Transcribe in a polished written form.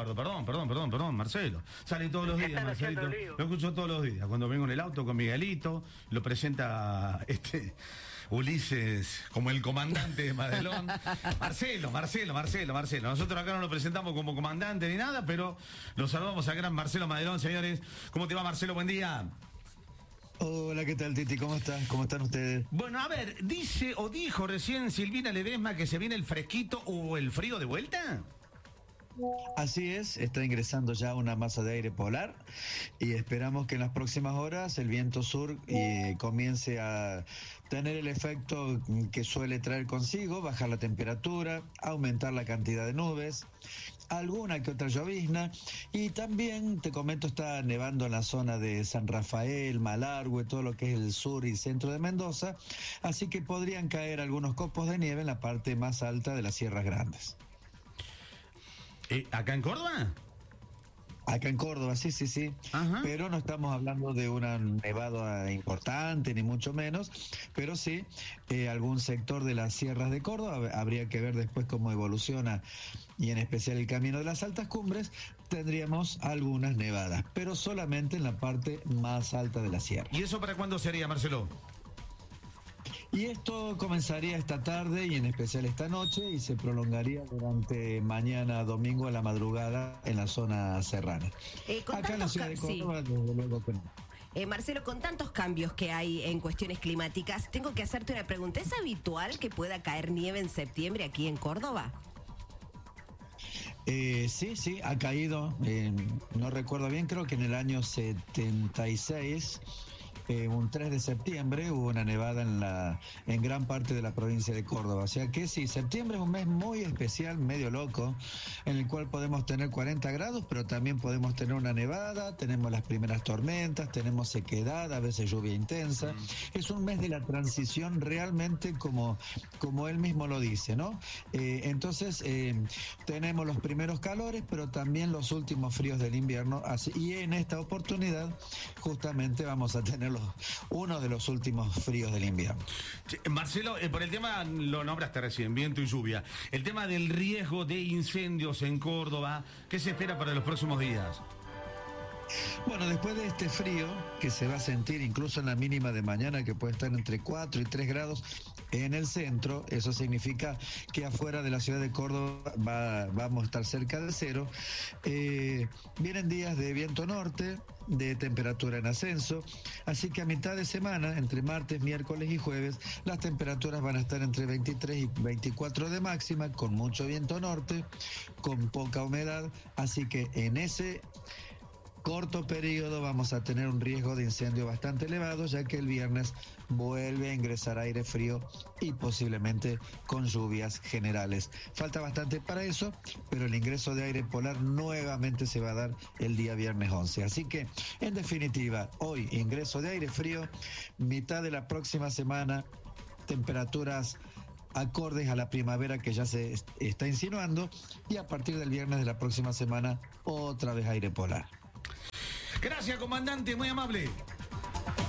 Ricardo, perdón, Marcelo. Sale todos los días, Marcelito. Lo escucho todos los días. Cuando vengo en el auto con Miguelito, lo presenta Ulises como el comandante de Madelón. Marcelo. Nosotros acá no lo presentamos como comandante ni nada, pero lo saludamos a gran Marcelo Madelón, señores. ¿Cómo te va, Marcelo? Buen día. Hola, ¿qué tal, Titi? ¿Cómo están? ¿Cómo están ustedes? Bueno, a ver, dijo recién Silvina Ledesma que se viene el fresquito o el frío de vuelta. Así es, está ingresando ya una masa de aire polar y esperamos que en las próximas horas el viento sur comience a tener el efecto que suele traer consigo, bajar la temperatura, aumentar la cantidad de nubes, alguna que otra llovizna, y también, te comento, está nevando en la zona de San Rafael, Malargüe, todo lo que es el sur y centro de Mendoza, así que podrían caer algunos copos de nieve en la parte más alta de las Sierras Grandes. ¿Acá en Córdoba? Acá en Córdoba, sí. Ajá. Pero no estamos hablando de una nevada importante, ni mucho menos, pero sí, algún sector de las sierras de Córdoba, habría que ver después cómo evoluciona, y en especial el camino de las altas cumbres, tendríamos algunas nevadas, pero solamente en la parte más alta de la sierra. ¿Y eso para cuándo sería, Marcelo? Y esto comenzaría esta tarde y en especial esta noche y se prolongaría durante mañana domingo a la madrugada en la zona serrana. Acá en la ciudad de Córdoba, desde luego que no. Marcelo, con tantos cambios que hay en cuestiones climáticas, tengo que hacerte una pregunta. ¿Es habitual que pueda caer nieve en septiembre aquí en Córdoba? Sí, ha caído, no recuerdo bien, creo que en el año 76... un 3 de septiembre hubo una nevada en gran parte de la provincia de Córdoba. O sea que sí, septiembre es un mes muy especial, medio loco, en el cual podemos tener 40 grados, pero también podemos tener una nevada, tenemos las primeras tormentas, tenemos sequedad, a veces lluvia intensa. Es un mes de la transición realmente como él mismo lo dice, ¿no? Entonces, tenemos los primeros calores, pero también los últimos fríos del invierno. Y en esta oportunidad, justamente vamos a tener uno de los últimos fríos del invierno. Marcelo, por el tema, lo nombraste recién, viento y lluvia, el tema del riesgo de incendios en Córdoba, ¿qué se espera para los próximos días? Bueno, después de este frío que se va a sentir incluso en la mínima de mañana, que puede estar entre 4 y 3 grados en el centro, eso significa que afuera de la ciudad de Córdoba vamos a estar cerca de cero. Vienen días de viento norte, de temperatura en ascenso, así que a mitad de semana, entre martes, miércoles y jueves, las temperaturas van a estar entre 23 y 24 de máxima, con mucho viento norte, con poca humedad, así que en ese corto periodo vamos a tener un riesgo de incendio bastante elevado, ya que el viernes vuelve a ingresar aire frío y posiblemente con lluvias generales. Falta bastante para eso, pero el ingreso de aire polar nuevamente se va a dar el día viernes 11. Así que, en definitiva, hoy ingreso de aire frío, mitad de la próxima semana, temperaturas acordes a la primavera que ya se está insinuando, y a partir del viernes de la próxima semana, otra vez aire polar. Gracias, comandante, muy amable.